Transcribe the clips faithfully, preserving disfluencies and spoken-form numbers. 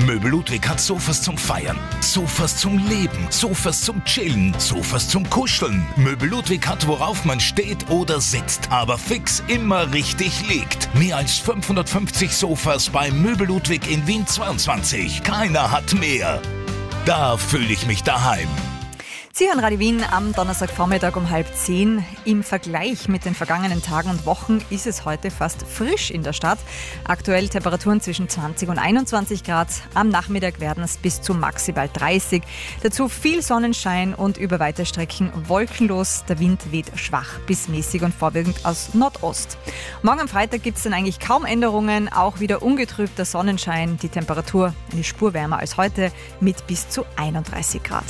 Möbel Ludwig hat Sofas zum Feiern, Sofas zum Leben, Sofas zum Chillen, Sofas zum Kuscheln. Möbel Ludwig hat, worauf man steht oder sitzt, aber fix immer richtig liegt. Mehr als fünfhundertfünfzig Sofas bei Möbel Ludwig in Wien zweiundzwanzig. Keiner hat mehr. Da fühle ich mich daheim. Sie hören Radio Wien am Donnerstagvormittag um halb zehn. Im Vergleich mit den vergangenen Tagen und Wochen ist es heute fast frisch in der Stadt. Aktuell Temperaturen zwischen zwanzig und einundzwanzig Grad. Am Nachmittag werden es bis zu maximal dreißig. Dazu viel Sonnenschein und über weite Strecken wolkenlos. Der Wind weht schwach bis mäßig und vorwiegend aus Nordost. Morgen am Freitag gibt es dann eigentlich kaum Änderungen. Auch wieder ungetrübter Sonnenschein. Die Temperatur eine Spur wärmer als heute mit bis zu einunddreißig Grad.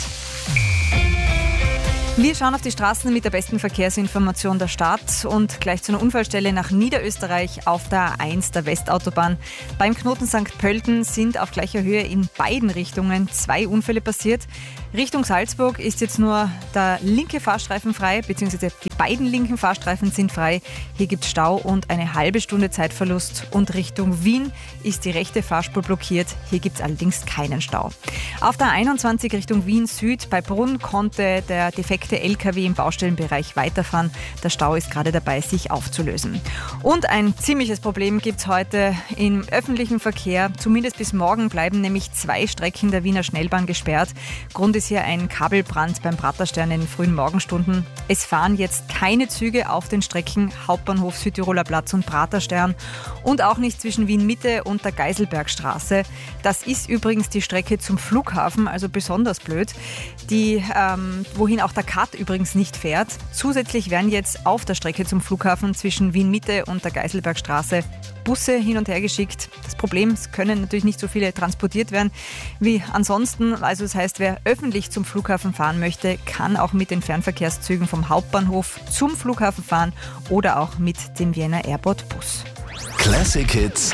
Wir schauen auf die Straßen mit der besten Verkehrsinformation der Stadt und gleich zu einer Unfallstelle nach Niederösterreich auf der A eins der Westautobahn. Beim Knoten Sankt Pölten sind auf gleicher Höhe in beiden Richtungen zwei Unfälle passiert. Richtung Salzburg ist jetzt nur der linke Fahrstreifen frei, beziehungsweise die beiden linken Fahrstreifen sind frei. Hier gibt es Stau und eine halbe Stunde Zeitverlust. Und Richtung Wien ist die rechte Fahrspur blockiert. Hier gibt es allerdings keinen Stau. Auf der einundzwanzig Richtung Wien Süd bei Brunn konnte der defekte L K W im Baustellenbereich weiterfahren. Der Stau ist gerade dabei, sich aufzulösen. Und ein ziemliches Problem gibt es heute im öffentlichen Verkehr. Zumindest bis morgen bleiben nämlich zwei Strecken der Wiener Schnellbahn gesperrt. Grund ist hier ein Kabelbrand beim Praterstern in den frühen Morgenstunden. Es fahren jetzt keine Züge auf den Strecken Hauptbahnhof, Südtiroler Platz und Praterstern und auch nicht zwischen Wien Mitte und der Geiselbergstraße. Das ist übrigens die Strecke zum Flughafen, also besonders blöd, die, ähm, wohin auch der K A T übrigens nicht fährt. Zusätzlich werden jetzt auf der Strecke zum Flughafen zwischen Wien Mitte und der Geiselbergstraße Busse hin und her geschickt. Das Problem, es können natürlich nicht so viele transportiert werden wie ansonsten. Also das heißt, wer öffentlich zum Flughafen fahren möchte, kann auch mit den Fernverkehrszügen vom Hauptbahnhof zum Flughafen fahren oder auch mit dem Vienna Airport Bus. Classic Hits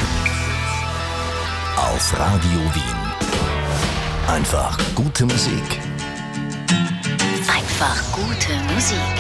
auf Radio Wien. Einfach gute Musik. Einfach gute Musik.